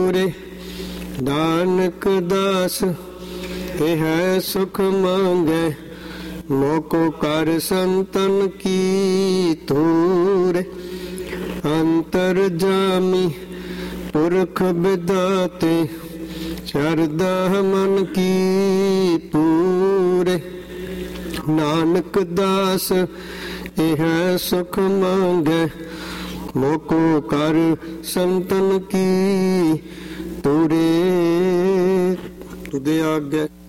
ਪੂਰੇ। ਨਾਨਕ ਦਾਸ ਇਹ ਸੁਖ ਮੰਗੈ, ਮੋਕੋ ਕਰ ਸੰਤਨ ਕੀ ਤੂਰੇ। ਅੰਤਰ ਜਾਮੀ ਪੁਰਖ ਬਿਦਾਤੇ, ਸ਼ਰਧਾ ਮਨ ਕੀ ਪੂਰੇ। ਨਾਨਕ ਦਾਸ ਇਹ ਸੁਖ ਮੰਗੈ, ਮੋਕੋ ਕਰ ਸੰਤਨ ਕੀ ਤੂਰੇ। ਤੁਦੇ ਆਗੇ